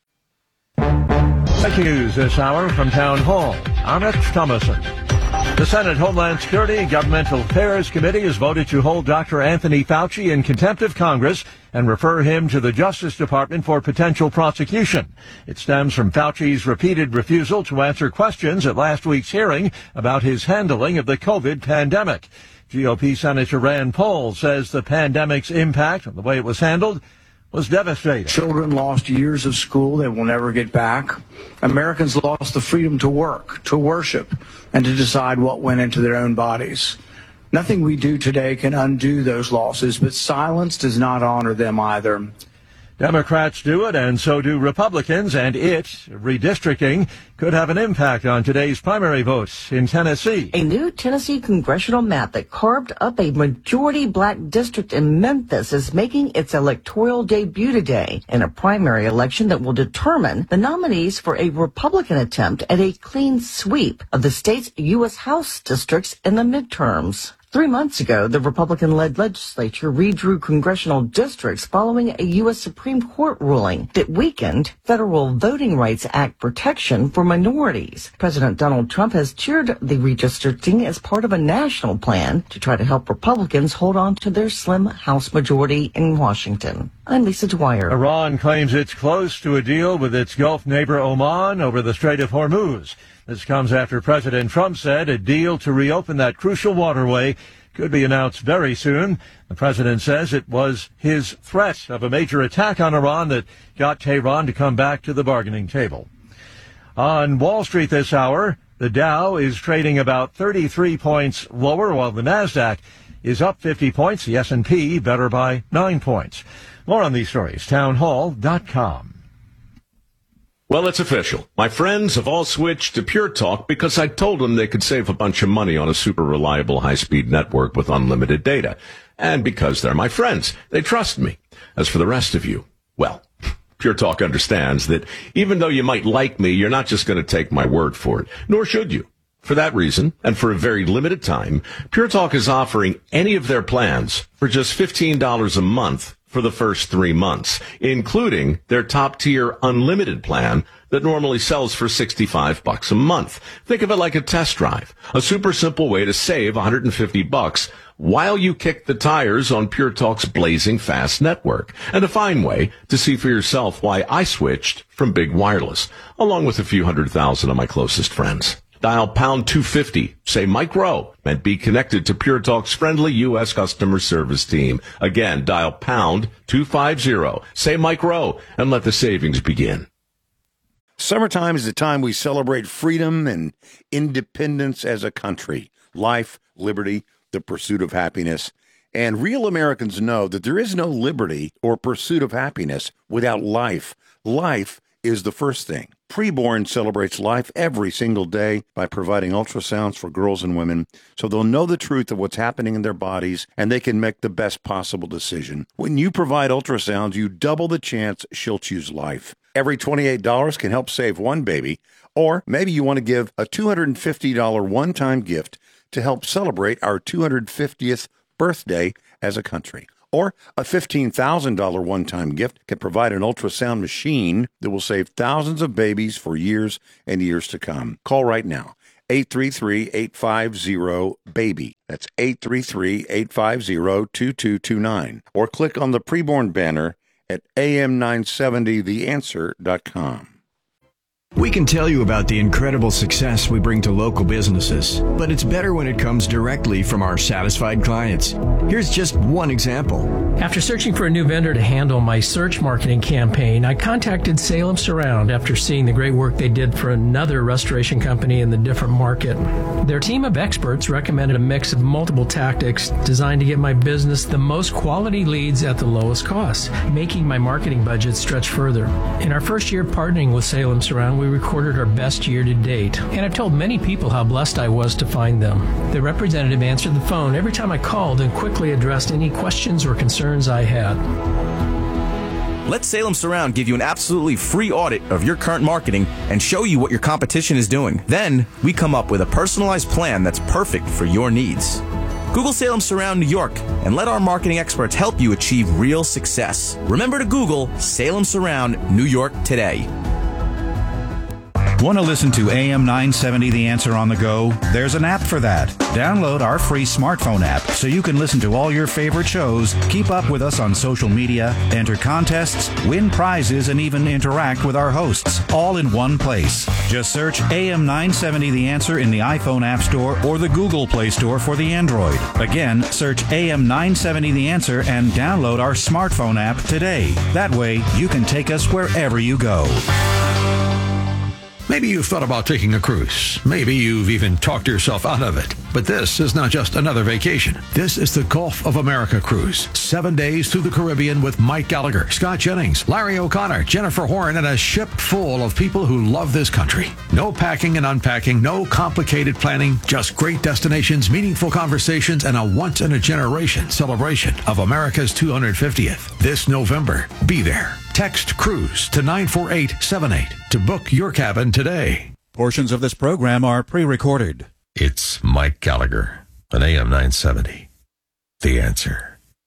Breaking news this hour from Town Hall. I'm Rich Thomason. The Senate Homeland Security and Governmental Affairs Committee has voted to hold Doctor Anthony Fauci in contempt of Congress and refer him to the Justice Department for potential prosecution. It stems from Fauci's repeated refusal to answer questions at last week's hearing about his handling of the COVID pandemic. G O P Senator Rand Paul says the pandemic's impact on the way it was handled was devastating. Children lost years of school they will never get back. Americans lost the freedom to work, to worship, and to decide what went into their own bodies. Nothing we do today can undo those losses, but silence does not honor them either. Democrats do it, and so do Republicans, and it, redistricting, could have an impact on today's primary votes in Tennessee. A new Tennessee congressional map that carved up a majority black district in Memphis is making its electoral debut today in a primary election that will determine the nominees for a Republican attempt at a clean sweep of the state's U S House districts in the midterms. Three months ago, the Republican-led legislature redrew congressional districts following a U S Supreme Court ruling that weakened Federal Voting Rights Act protection for minorities. President Donald Trump has cheered the redistricting as part of a national plan to try to help Republicans hold on to their slim House majority in Washington. I'm Lisa Dwyer. Iran claims it's close to a deal with its Gulf neighbor Oman over the Strait of Hormuz. This comes after President Trump said a deal to reopen that crucial waterway could be announced very soon. The president says it was his threat of a major attack on Iran that got Tehran to come back to the bargaining table. On Wall Street this hour, the Dow is trading about thirty-three points lower, while the Nasdaq is up fifty points. The S and P better by nine points. More on these stories, town hall dot com. Well, it's official. My friends have all switched to Pure Talk because I told them they could save a bunch of money on a super reliable high-speed network with unlimited data. And because they're my friends, they trust me. As for the rest of you, well, Pure Talk understands that even though you might like me, you're not just going to take my word for it, nor should you. For that reason, and for a very limited time, Pure Talk is offering any of their plans for just fifteen dollars a month for the first three months, including their top-tier unlimited plan that normally sells for sixty-five bucks a month. Think of it like a test drive, a super simple way to save one hundred fifty bucks while you kick the tires on Pure Talk's blazing fast network, and a fine way to see for yourself why I switched from big wireless, along with a few hundred thousand of my closest friends. Dial pound two fifty, say Mike Rowe, and be connected to Pure Talk's friendly U S customer service team. Again, dial pound two fifty, say Mike Rowe, and let the savings begin. Summertime is the time we celebrate freedom and independence as a country. Life, liberty, the pursuit of happiness. And real Americans know that there is no liberty or pursuit of happiness without life. Life is the first thing. Preborn celebrates life every single day by providing ultrasounds for girls and women so they'll know the truth of what's happening in their bodies and they can make the best possible decision. When you provide ultrasounds, you double the chance she'll choose life. Every twenty-eight dollars can help save one baby, or maybe you want to give a two hundred fifty dollars one-time gift to help celebrate our two hundred fiftieth birthday as a country. Or a fifteen thousand dollars one-time gift can provide an ultrasound machine that will save thousands of babies for years and years to come. Call right now, eight three three, eight five zero, BABY. That's eight three three, eight five zero, two two two nine. Or click on the preborn banner at A M nine seventy the answer dot com. We can tell you about the incredible success we bring to local businesses, but it's better when it comes directly from our satisfied clients. Here's just one example. After searching for a new vendor to handle my search marketing campaign, I contacted Salem Surround after seeing the great work they did for another restoration company in the different market. Their team of experts recommended a mix of multiple tactics designed to get my business the most quality leads at the lowest cost, making my marketing budget stretch further. In our first year partnering with Salem Surround, we recorded our best year to date, and I've told many people how blessed I was to find them. The representative answered the phone every time I called and quickly addressed any questions or concerns I had. Let Salem Surround give you an absolutely free audit of your current marketing and show you what your competition is doing. Then, we come up with a personalized plan that's perfect for your needs. Google Salem Surround New York and let our marketing experts help you achieve real success. Remember to Google Salem Surround New York today. Want to listen to A M nine seventy The Answer on the go? There's an app for that. Download our free smartphone app so you can listen to all your favorite shows, keep up with us on social media, enter contests, win prizes, and even interact with our hosts, all in one place. Just search A M nine seventy The Answer in the iPhone App Store or the Google Play Store for the Android. Again, search A M nine seventy The Answer and download our smartphone app today. That way, you can take us wherever you go. Maybe you've thought about taking a cruise. Maybe you've even talked yourself out of it. But this is not just another vacation. This is the Gulf of America cruise. Seven days through the Caribbean with Mike Gallagher, Scott Jennings, Larry O'Connor, Jennifer Horn, and a ship full of people who love this country. No packing and unpacking, no complicated planning, just great destinations, meaningful conversations, and a once-in-a-generation celebration of America's two hundred fiftieth. This November, be there. Text CRUISE to nine four eight seven eight to book your cabin today. Portions of this program are pre-recorded. It's Mike Gallagher on A M nine seventy. The Answer.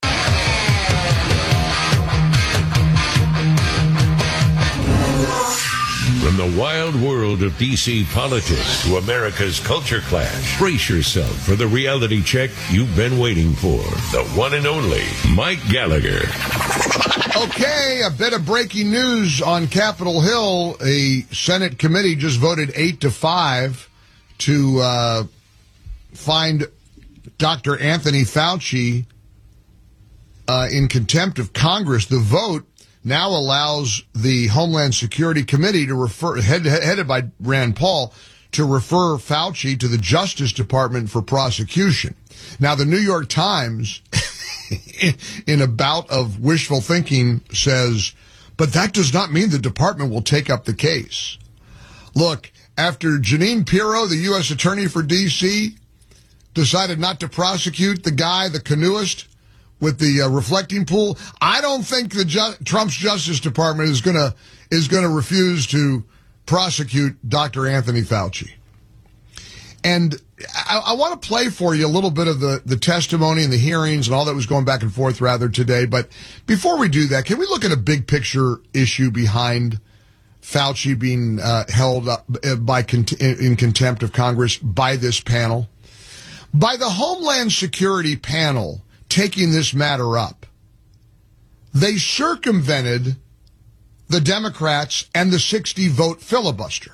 From the wild world of D C politics to America's culture clash, brace yourself for the reality check you've been waiting for. The one and only Mike Gallagher. Okay, a bit of breaking news on Capitol Hill. A Senate committee just voted eight to five to uh, find Doctor Anthony Fauci uh, in contempt of Congress. The vote now allows the Homeland Security Committee to refer, head, headed by Rand Paul, to refer Fauci to the Justice Department for prosecution. Now, the New York Times, in a bout of wishful thinking, says, but that does not mean the department will take up the case. Look, after Jeanine Pirro, the U S attorney for D C, decided not to prosecute the guy, the canoeist, with the uh, reflecting pool, I don't think the Ju- Trump's Justice Department is going to is going to refuse to prosecute Doctor Anthony Fauci. And I, I want to play for you a little bit of the, the testimony and the hearings and all that was going back and forth rather today. But before we do that, can we look at a big picture issue behind Fauci being uh, held up by cont- in contempt of Congress by this panel? By the Homeland Security panel taking this matter up, they circumvented the Democrats and the sixty vote filibuster.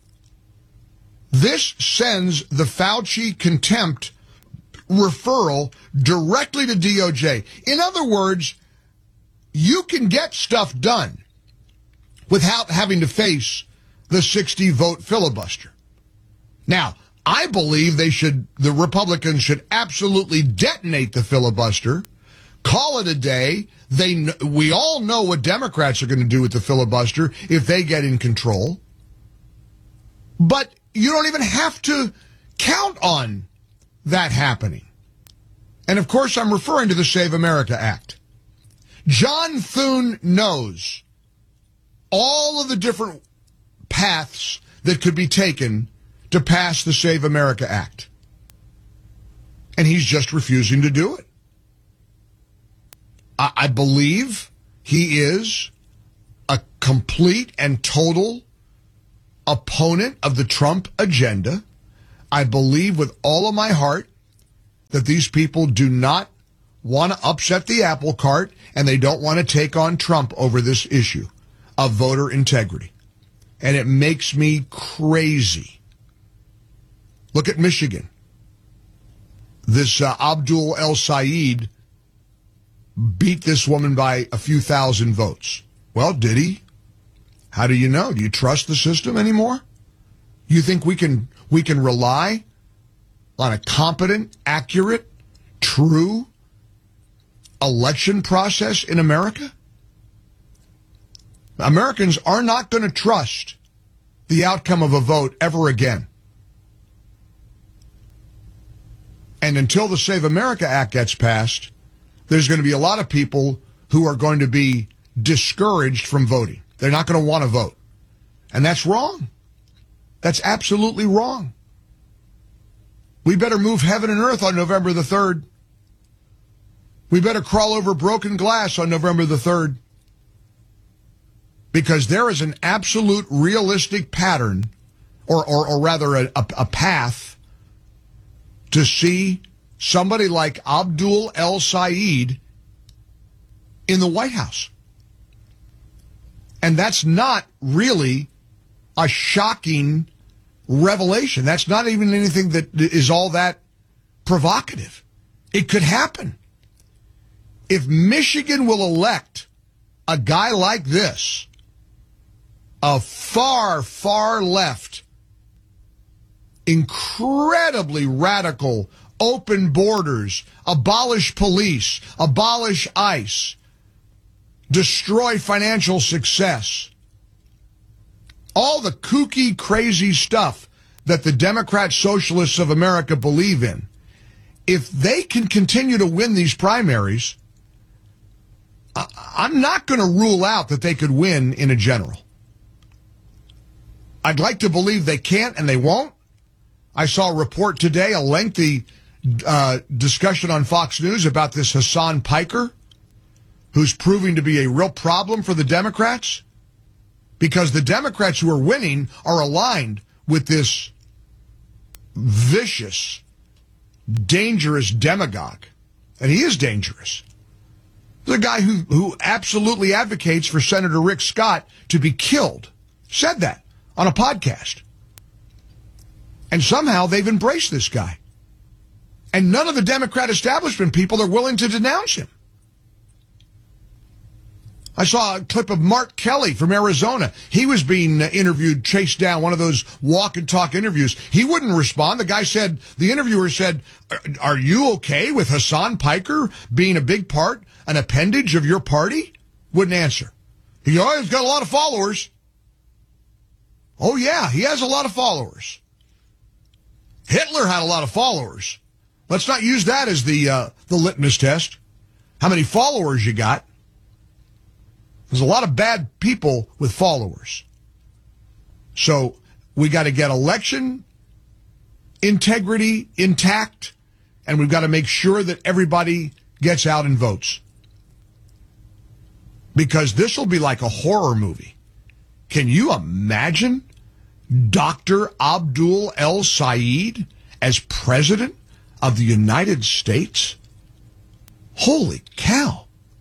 This sends the Fauci contempt referral directly to D O J. In other words, you can get stuff done without having to face the sixty vote filibuster. Now, I believe they should, the Republicans should absolutely detonate the filibuster, call it a day. They, we all know what Democrats are going to do with the filibuster if they get in control. But you don't even have to count on that happening. And of course, I'm referring to the Save America Act. John Thune knows all of the different paths that could be taken to pass the Save America Act. And he's just refusing to do it. I, I believe he is a complete and total opponent of the Trump agenda. I believe with all of my heart that these people do not want to upset the apple cart and they don't want to take on Trump over this issue of voter integrity. And it makes me crazy. Look at Michigan. This uh, Abdul El Sayed beat this woman by a few thousand votes. Well, did he? How do you know? Do you trust the system anymore? You think we can we can rely on a competent, accurate, true election process in America? Americans are not going to trust the outcome of a vote ever again. And until the Save America Act gets passed, there's going to be a lot of people who are going to be discouraged from voting. They're not going to want to vote. And that's wrong. That's absolutely wrong. We better move heaven and earth on November the third. We better crawl over broken glass on November the third. Because there is an absolute realistic pattern, or, or, or rather a, a, a path, to see somebody like Abdul El Sayed in the White House. And that's not really a shocking revelation. That's not even anything that is all that provocative. It could happen. If Michigan will elect a guy like this, a far, far left, incredibly radical, open borders, abolish police, abolish ICE, destroy financial success, all the kooky, crazy stuff that the Democrat Socialists of America believe in, if they can continue to win these primaries, I'm not going to rule out that they could win in a general. I'd like to believe they can't and they won't. I saw a report today, a lengthy uh, discussion on Fox News about this Hassan Piker, who's proving to be a real problem for the Democrats, because the Democrats who are winning are aligned with this vicious, dangerous demagogue. And he is dangerous. The guy who, who absolutely advocates for Senator Rick Scott to be killed said that on a podcast. And somehow they've embraced this guy. And none of the Democrat establishment people are willing to denounce him. I saw a clip of Mark Kelly from Arizona. He was being interviewed, chased down, one of those walk and talk interviews. He wouldn't respond. The guy said, the interviewer said, are you okay with Hassan Piker being a big part, an appendage of your party? Wouldn't answer. He always got a lot of followers. Oh, yeah, he has a lot of followers. Hitler had a lot of followers. Let's not use that as the uh, the litmus test. How many followers you got? There's a lot of bad people with followers. So we got to get election integrity intact, and we've got to make sure that everybody gets out and votes. Because this will be like a horror movie. Can you imagine Doctor Abdul El Sayed as president of the United States? Holy cow.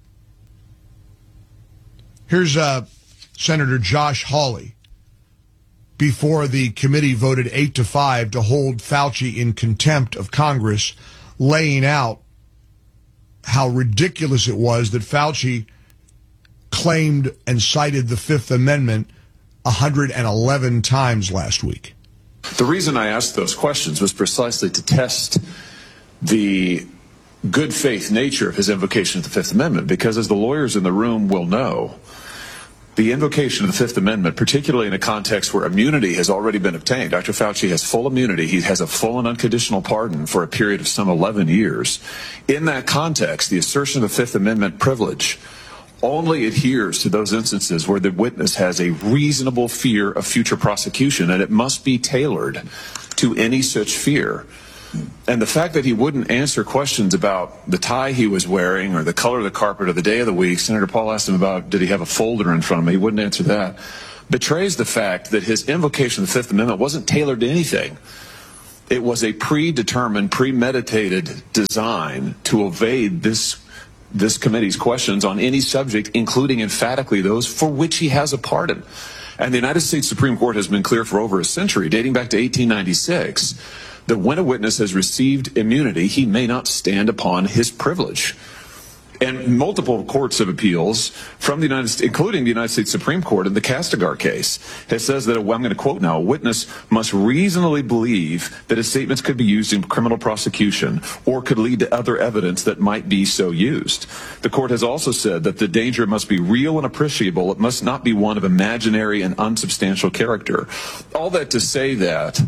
Here's uh, Senator Josh Hawley, before the committee voted eight to five to hold Fauci in contempt of Congress, laying out how ridiculous it was that Fauci claimed and cited the Fifth Amendment one hundred eleven times last week. The reason I asked those questions was precisely to test the good faith nature of his invocation of the Fifth Amendment, because as the lawyers in the room will know, the invocation of the Fifth Amendment, particularly in a context where immunity has already been obtained, Doctor Fauci has full immunity. He has a full and unconditional pardon for a period of some eleven years. In that context, the assertion of the Fifth Amendment privilege only adheres to those instances where the witness has a reasonable fear of future prosecution, and it must be tailored to any such fear. And the fact that he wouldn't answer questions about the tie he was wearing or the color of the carpet or the day of the week, Senator Paul asked him about, did he have a folder in front of him? He wouldn't answer that. Betrays the fact that his invocation of the Fifth Amendment wasn't tailored to anything. It was a predetermined, premeditated design to evade this this committee's questions on any subject, including emphatically those for which he has a pardon. And the United States Supreme Court has been clear for over a century, dating back to eighteen ninety-six, that when a witness has received immunity, he may not stand upon his privilege. And multiple courts of appeals from the United States, including the United States Supreme Court in the Castigar case, has says that, well, I'm going to quote now, a witness must reasonably believe that his statements could be used in criminal prosecution or could lead to other evidence that might be so used. The court has also said that the danger must be real and appreciable. It must not be one of imaginary and unsubstantial character. All that to say that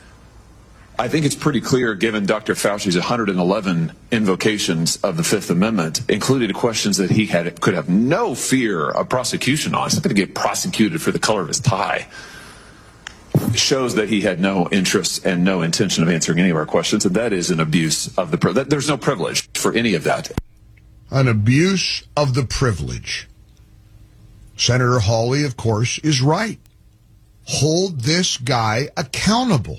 I think it's pretty clear, given Doctor Fauci's one hundred eleven invocations of the Fifth Amendment, including the questions that he had could have no fear of prosecution on. He's not going to get prosecuted for the color of his tie. Shows that he had no interest and no intention of answering any of our questions, and that is an abuse of the privilege. There's no privilege for any of that. An abuse of the privilege. Senator Hawley, of course, is right. Hold this guy accountable.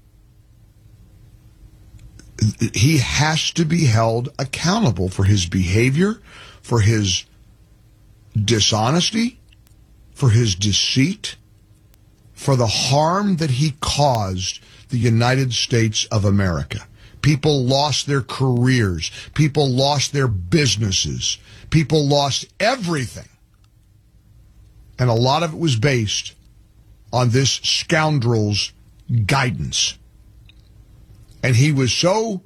He has to be held accountable for his behavior, for his dishonesty, for his deceit, for the harm that he caused the United States of America. People lost their careers. People lost their businesses. People lost everything. And a lot of it was based on this scoundrel's guidance. And he was so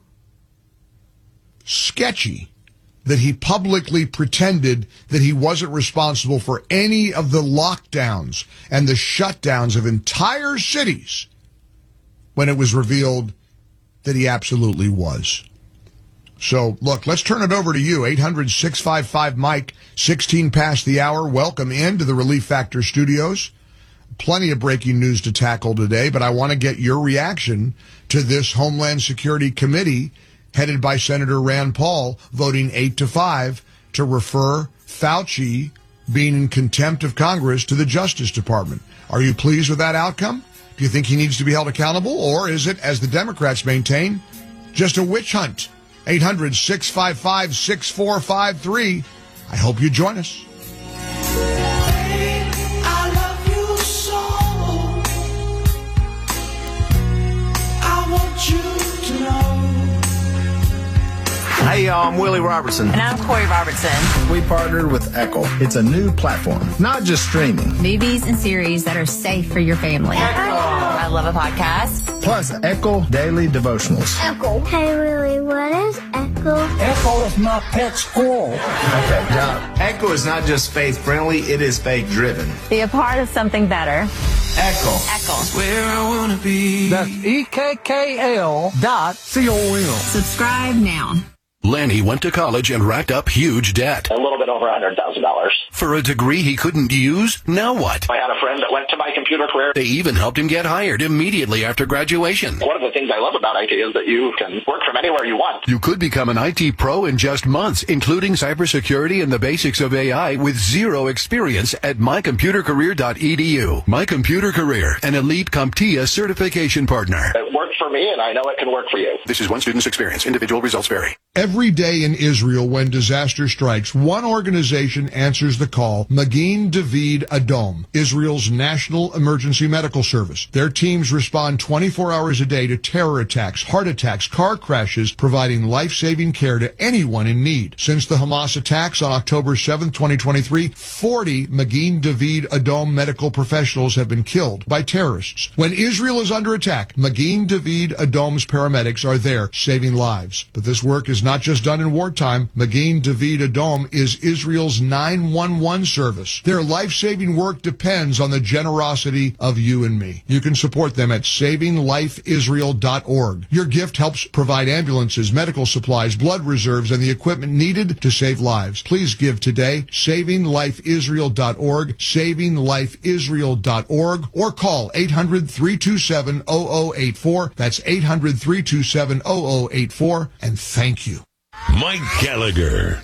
sketchy that he publicly pretended that he wasn't responsible for any of the lockdowns and the shutdowns of entire cities when it was revealed that he absolutely was. So, look, let's turn it over to you. eight hundred, six five five, Mike, sixteen past the hour. Welcome into the Relief Factor studios. Plenty of breaking news to tackle today, but I want to get your reaction to this Homeland Security Committee headed by Senator Rand Paul voting eight to five to refer Fauci being in contempt of Congress to the Justice Department. Are you pleased with that outcome? Do you think he needs to be held accountable, or is it, as the Democrats maintain, just a witch hunt? eight hundred, six five five, six four five three. I hope you join us. Hey, y'all, I'm Willie Robertson. And I'm Corey Robertson. We partnered with Echo. It's a new platform, not just streaming. Movies and series that are safe for your family. Echo. I love a podcast. Plus, Echo Daily Devotionals. Echo. Hey, Willie, what is Echo? Echo is my pet squirrel. Okay, now, Echo is not just faith-friendly, it is faith-driven. Be a part of something better. Echo. Echo. Where I want to be. That's E K K L dot C O M. Subscribe now. Lanny went to college and racked up huge debt. A little bit over one hundred thousand dollars. For a degree he couldn't use? Now what? I had a friend that went to my computer career. They even helped him get hired immediately after graduation. One of the things I love about I T is that you can work from anywhere you want. You could become an I T pro in just months, including cybersecurity and the basics of A I with zero experience at my computer career dot e d u. My Computer Career, an elite CompTIA certification partner. It worked for me, and I know it can work for you. This is one student's experience. Individual results vary. Every day in Israel when disaster strikes, one organization answers the call, Magen David Adom, Israel's national emergency medical service. Their teams respond twenty-four hours a day to terror attacks, heart attacks, car crashes, providing life-saving care to anyone in need. Since the Hamas attacks on October seventh, twenty twenty-three, forty Magen David Adom medical professionals have been killed by terrorists. When Israel is under attack, Magen David Adom's paramedics are there saving lives. But this work is not just done in wartime. Magen David Adom is Israel's nine one one service. Their life-saving work depends on the generosity of you and me. You can support them at saving life israel dot org. Your gift helps provide ambulances, medical supplies, blood reserves, and the equipment needed to save lives. Please give today, saving life israel dot org, saving life israel dot org, or call eight hundred, three two seven, zero zero eight four. That's eight hundred, three two seven, zero zero eight four, and thank you. Mike Gallagher.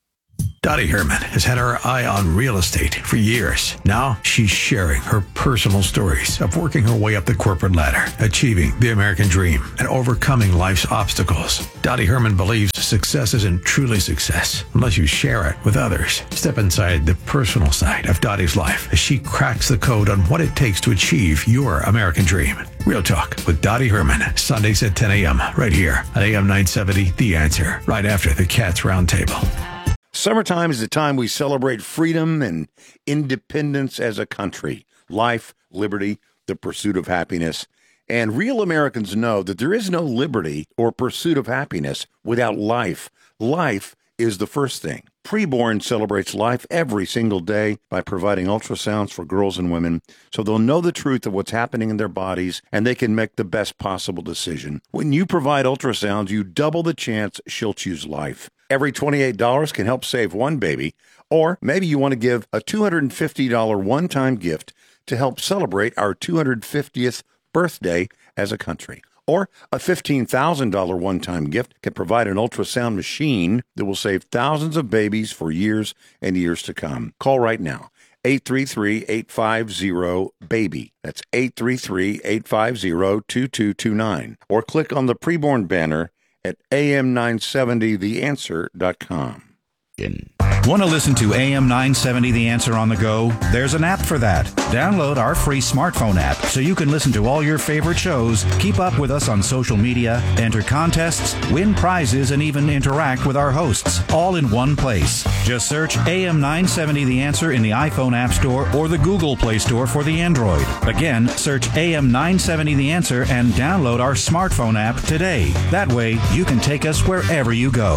Dottie Herman has had her eye on real estate for years. Now she's sharing her personal stories of working her way up the corporate ladder, achieving the American dream, and overcoming life's obstacles. Dottie Herman believes success isn't truly success unless you share it with others. Step inside the personal side of Dottie's life as she cracks the code on what it takes to achieve your American dream. Real Talk with Dottie Herman, Sundays at ten a.m. right here on A M nine seventy, The Answer, right after the Cats Roundtable. Summertime is the time we celebrate freedom and independence as a country, life, liberty, the pursuit of happiness. And real Americans know that there is no liberty or pursuit of happiness without life. Life is the first thing. Preborn celebrates life every single day by providing ultrasounds for girls and women so they'll know the truth of what's happening in their bodies and they can make the best possible decision. When you provide ultrasounds, you double the chance she'll choose life. Every twenty-eight dollars can help save one baby, or maybe you want to give a two hundred fifty dollars one-time gift to help celebrate our two hundred fiftieth birthday as a country. Or a fifteen thousand dollars one-time gift can provide an ultrasound machine that will save thousands of babies for years and years to come. Call right now, eight three three, eight five zero, BABY. That's eight three three, eight five zero, two two two nine. Or click on the preborn banner at A M nine seventy the answer dot com. Want to listen to A M nine seventy The Answer on the go? There's an app for that. Download our free smartphone app so you can listen to all your favorite shows, keep up with us on social media, enter contests, win prizes, and even interact with our hosts, all in one place. Just search A M nine seventy The Answer in the iPhone App Store or the Google Play Store for the Android. Again, search A M nine seventy The Answer and download our smartphone app today. That way, you can take us wherever you go.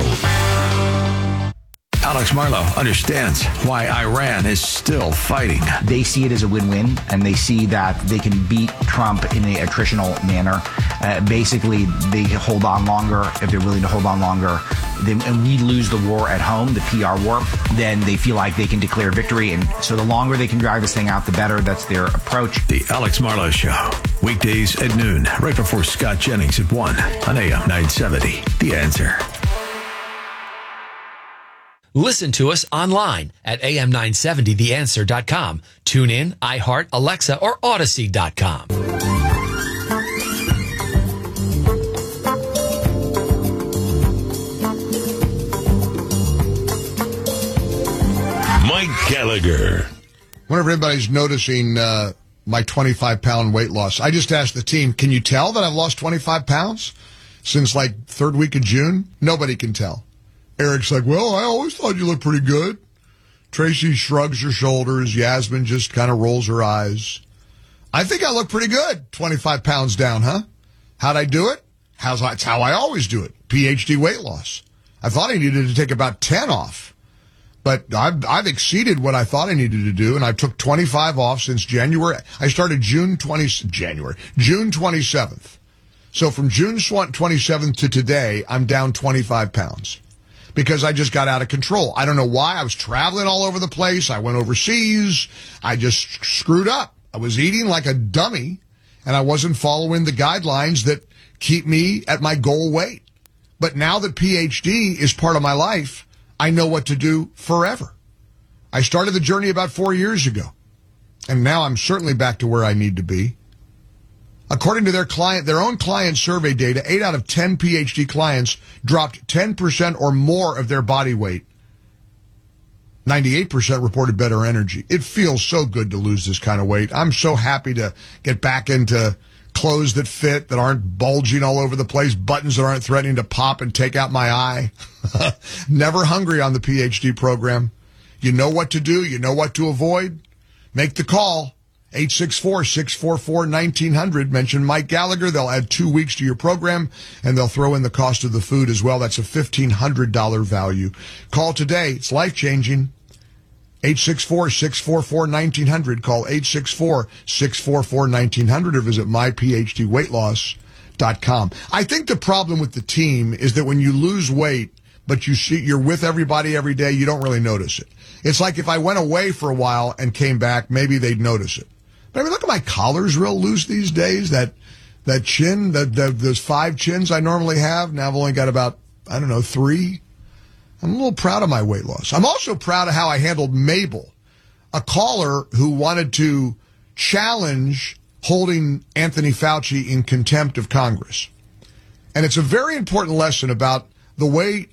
Alex Marlow understands why Iran is still fighting. They see it as a win-win, and they see that they can beat Trump in an attritional manner. Uh, basically, they hold on longer if they're willing to hold on longer. Then, and we lose the war at home, the P R war, then they feel like they can declare victory. And so the longer they can drag this thing out, the better. That's their approach. The Alex Marlow Show, weekdays at noon, right before Scott Jennings at one on A M nine seventy. The Answer. Listen to us online at A M nine seventy the answer dot com. Tune in, iHeart, Alexa, or Odyssey dot com. Mike Gallagher. Whenever anybody's noticing uh, my twenty-five pound weight loss, I just asked the team, can you tell that I've lost twenty-five pounds since like third week of June? Nobody can tell. Eric's like, well, I always thought you looked pretty good. Tracy shrugs her shoulders. Yasmin just kind of rolls her eyes. I think I look pretty good. twenty-five pounds down, huh? How'd I do it? How's That's how I always do it. P H D weight loss. I thought I needed to take about ten off. But I've, I've exceeded what I thought I needed to do, and I took twenty-five off since January. I started June twentieth, January, June twenty-seventh. So from June twenty-seventh to today, I'm down twenty-five pounds. Because I just got out of control. I don't know why. I was traveling all over the place. I went overseas. I just screwed up. I was eating like a dummy, and I wasn't following the guidelines that keep me at my goal weight. But now that P H D is part of my life, I know what to do forever. I started the journey about four years ago, and now I'm certainly back to where I need to be. According to their client, their own client survey data, eight out of ten P H D clients dropped ten percent or more of their body weight. ninety-eight percent reported better energy. It feels so good to lose this kind of weight. I'm so happy to get back into clothes that fit, that aren't bulging all over the place, buttons that aren't threatening to pop and take out my eye. Never hungry on the P H D program. You know what to do. You know what to avoid. Make the call. eight six four, six four four, one nine zero zero. Mention Mike Gallagher. They'll add two weeks to your program, and they'll throw in the cost of the food as well. That's a fifteen hundred dollars value. Call today. It's life-changing. eight six four, six four four, one nine zero zero. Call eight six four, six four four, one nine zero zero or visit my p h d weight loss dot com. I think the problem with the team is that when you lose weight, but you see you're with everybody every day, you don't really notice it. It's like if I went away for a while and came back, maybe they'd notice it. But I mean, look at my collar's real loose these days. That that chin, that, that those five chins I normally have, now I've only got about, I don't know, three. I'm a little proud of my weight loss. I'm also proud of how I handled Mabel, a caller who wanted to challenge holding Anthony Fauci in contempt of Congress. And it's a very important lesson about the way